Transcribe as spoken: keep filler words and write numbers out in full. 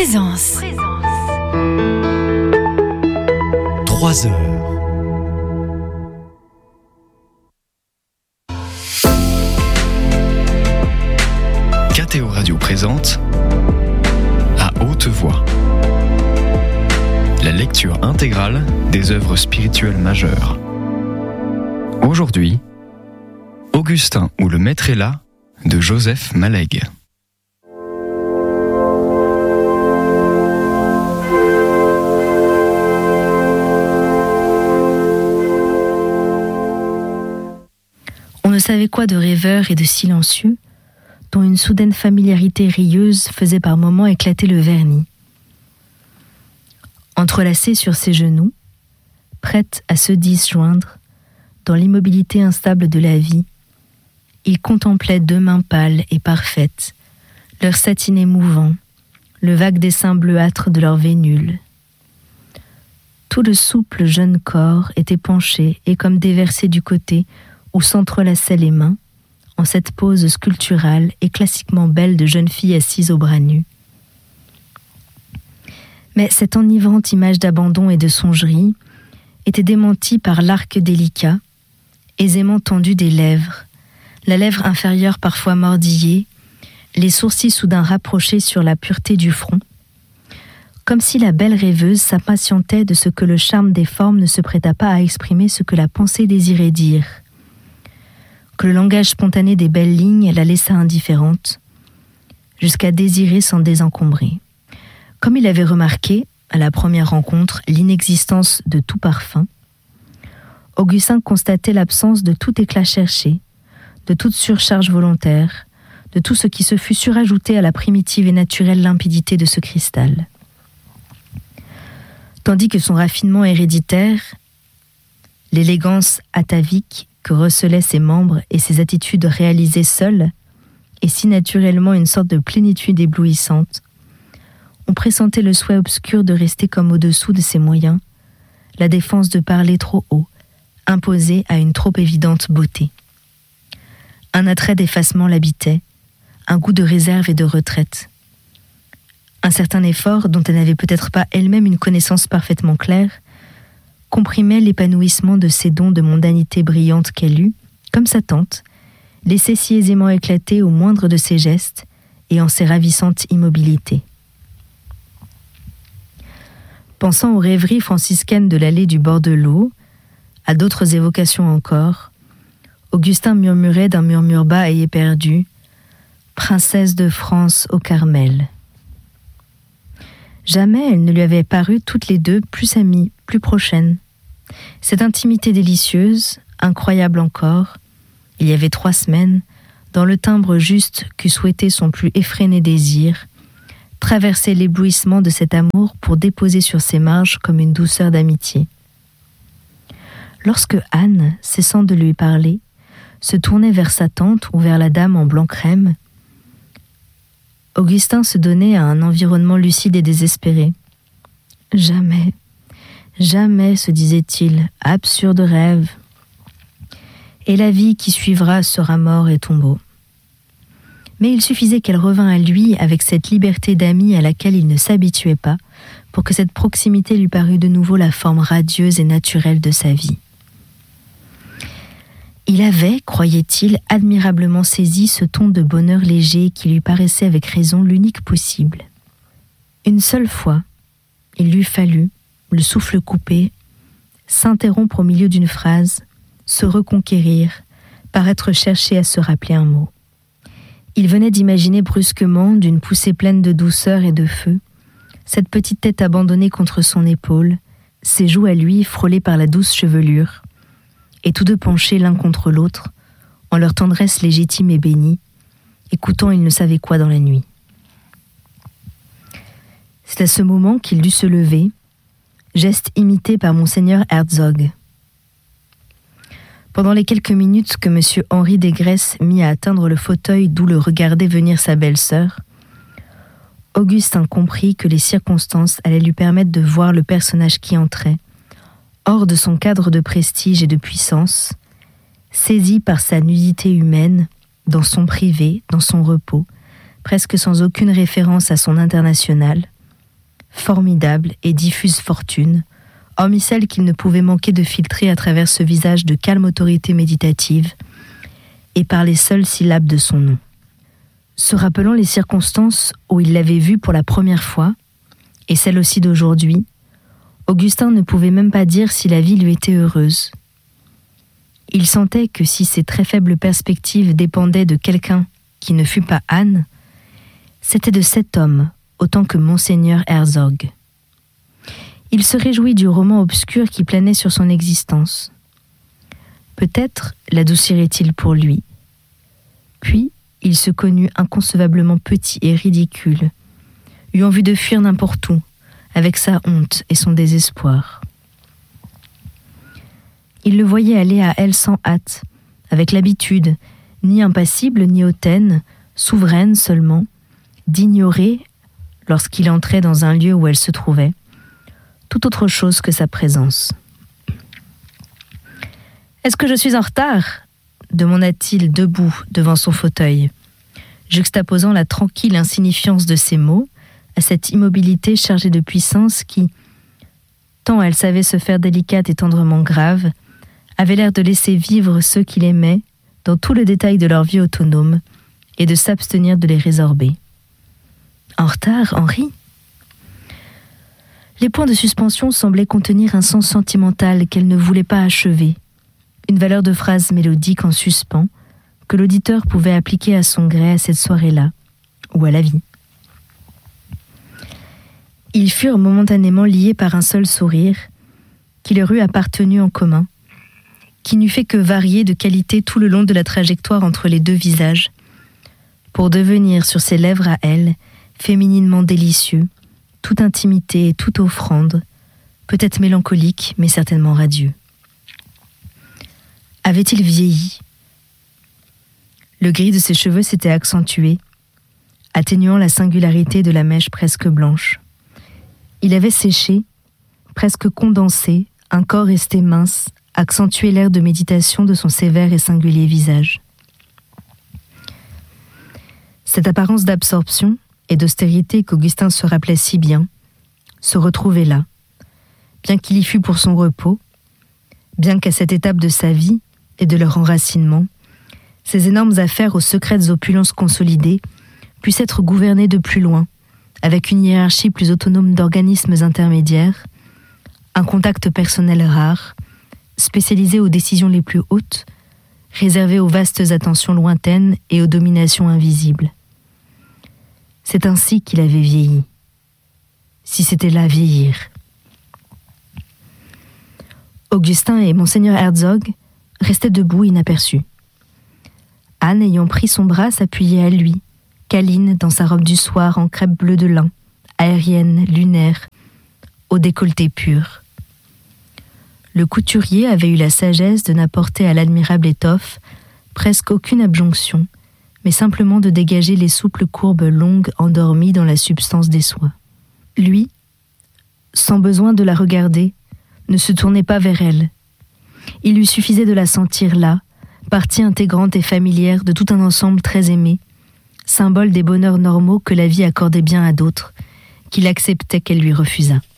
Présence. Trois heures. K T O Radio présente à haute voix la lecture intégrale des œuvres spirituelles majeures. Aujourd'hui, Augustin ou le Maître est là de Joseph Maleg. On ne savait quoi de rêveur et de silencieux, dont une soudaine familiarité rieuse faisait par moments éclater le vernis. Entrelacé sur ses genoux, prête à se disjoindre, dans l'immobilité instable de la vie, il contemplait deux mains pâles et parfaites, leur satiné mouvant, le vague dessin bleuâtre de leur vénule. Tout le souple jeune corps était penché et comme déversé du côté où s'entrelaçaient les mains, en cette pose sculpturale et classiquement belle de jeune fille assise au bras nus. Mais cette enivrante image d'abandon et de songerie était démentie par l'arc délicat, aisément tendu des lèvres, la lèvre inférieure parfois mordillée, les sourcils soudain rapprochés sur la pureté du front, comme si la belle rêveuse s'impatientait de ce que le charme des formes ne se prêta pas à exprimer ce que la pensée désirait dire, que le langage spontané des belles lignes la laissa indifférente, jusqu'à désirer s'en désencombrer. Comme il avait remarqué, à la première rencontre, l'inexistence de tout parfum, Augustin constatait l'absence de tout éclat cherché, de toute surcharge volontaire, de tout ce qui se fût surajouté à la primitive et naturelle limpidité de ce cristal. Tandis que son raffinement héréditaire, l'élégance atavique que recelaient ses membres et ses attitudes réalisées seules, et si naturellement une sorte de plénitude éblouissante, on pressentait le souhait obscur de rester comme au-dessous de ses moyens, la défense de parler trop haut, imposée à une trop évidente beauté. Un attrait d'effacement l'habitait, un goût de réserve et de retraite. Un certain effort, dont elle n'avait peut-être pas elle-même une connaissance parfaitement claire, comprimait l'épanouissement de ces dons de mondanité brillante qu'elle eut, comme sa tante, laissait si aisément éclater au moindre de ses gestes et en ses ravissantes immobilités. Pensant aux rêveries franciscaines de l'allée du bord de l'eau, à d'autres évocations encore, Augustin murmurait d'un murmure bas et éperdu « Princesse de France au Carmel ». Jamais elle ne lui avait paru toutes les deux plus amies, plus prochaines. Cette intimité délicieuse, incroyable encore, il y avait trois semaines, dans le timbre juste qu'eût souhaité son plus effréné désir, traversait l'éblouissement de cet amour pour déposer sur ses marges comme une douceur d'amitié. Lorsque Anne, cessant de lui parler, se tournait vers sa tante ou vers la dame en blanc crème, Augustin se donnait à un environnement lucide et désespéré. Jamais, jamais, se disait-il, absurde rêve. Et la vie qui suivra sera mort et tombeau. Mais il suffisait qu'elle revînt à lui avec cette liberté d'amie à laquelle il ne s'habituait pas, pour que cette proximité lui parût de nouveau la forme radieuse et naturelle de sa vie. Il avait, croyait-il, admirablement saisi ce ton de bonheur léger qui lui paraissait avec raison l'unique possible. Une seule fois, il lui fallut, le souffle coupé, s'interrompre au milieu d'une phrase, se reconquérir, paraître chercher à se rappeler un mot. Il venait d'imaginer brusquement, d'une poussée pleine de douceur et de feu, cette petite tête abandonnée contre son épaule, ses joues à lui frôlées par la douce chevelure, et tous deux penchés l'un contre l'autre, en leur tendresse légitime et bénie, écoutant il ne savait quoi dans la nuit. C'est à ce moment qu'il dut se lever, geste imité par monseigneur Herzog. Pendant les quelques minutes que monsieur Henri Desgresses mit à atteindre le fauteuil d'où le regardait venir sa belle-sœur, Augustin comprit que les circonstances allaient lui permettre de voir le personnage qui entrait, hors de son cadre de prestige et de puissance, saisi par sa nudité humaine, dans son privé, dans son repos, presque sans aucune référence à son international, formidable et diffuse fortune, hormis celle qu'il ne pouvait manquer de filtrer à travers ce visage de calme autorité méditative et par les seules syllabes de son nom. Se rappelant les circonstances où il l'avait vu pour la première fois, et celles aussi d'aujourd'hui, Augustin ne pouvait même pas dire si la vie lui était heureuse. Il sentait que si ses très faibles perspectives dépendaient de quelqu'un qui ne fût pas Anne, c'était de cet homme autant que Monseigneur Herzog. Il se réjouit du roman obscur qui planait sur son existence. Peut-être l'adoucirait-il pour lui. Puis, il se connut inconcevablement petit et ridicule, eut envie de fuir n'importe où, avec sa honte et son désespoir. Il le voyait aller à elle sans hâte, avec l'habitude, ni impassible ni hautaine, souveraine seulement, d'ignorer, lorsqu'il entrait dans un lieu où elle se trouvait, tout autre chose que sa présence. « Est-ce que je suis en retard ?» demanda-t-il debout devant son fauteuil, juxtaposant la tranquille insignifiance de ses mots à cette immobilité chargée de puissance qui, tant elle savait se faire délicate et tendrement grave, avait l'air de laisser vivre ceux qu'il aimait dans tout le détail de leur vie autonome et de s'abstenir de les résorber. « En retard, Henri ?» Les points de suspension semblaient contenir un sens sentimental qu'elle ne voulait pas achever, une valeur de phrase mélodique en suspens que l'auditeur pouvait appliquer à son gré à cette soirée-là, ou à la vie. Ils furent momentanément liés par un seul sourire, qui leur eût appartenu en commun, qui n'eût fait que varier de qualité tout le long de la trajectoire entre les deux visages, pour devenir sur ses lèvres à elle, fémininement délicieux, toute intimité et toute offrande, peut-être mélancolique, mais certainement radieux. Avait-il vieilli ? Le gris de ses cheveux s'était accentué, atténuant la singularité de la mèche presque blanche. Il avait séché, presque condensé, un corps resté mince, accentué l'air de méditation de son sévère et singulier visage. Cette apparence d'absorption et d'austérité qu'Augustin se rappelait si bien, se retrouvait là, bien qu'il y fût pour son repos, bien qu'à cette étape de sa vie et de leur enracinement, ces énormes affaires aux secrètes opulences consolidées puissent être gouvernées de plus loin, avec une hiérarchie plus autonome d'organismes intermédiaires, un contact personnel rare, spécialisé aux décisions les plus hautes, réservé aux vastes attentions lointaines et aux dominations invisibles. C'est ainsi qu'il avait vieilli. Si c'était là vieillir. Augustin et Monseigneur Herzog restaient debout inaperçus. Anne, ayant pris son bras, s'appuyait à lui, câline dans sa robe du soir en crêpe bleue de lin, aérienne, lunaire, au décolleté pur. Le couturier avait eu la sagesse de n'apporter à l'admirable étoffe presque aucune abjonction, mais simplement de dégager les souples courbes longues endormies dans la substance des soies. Lui, sans besoin de la regarder, ne se tournait pas vers elle. Il lui suffisait de la sentir là, partie intégrante et familière de tout un ensemble très aimé, symbole des bonheurs normaux que la vie accordait bien à d'autres, qu'il acceptait qu'elle lui refusât.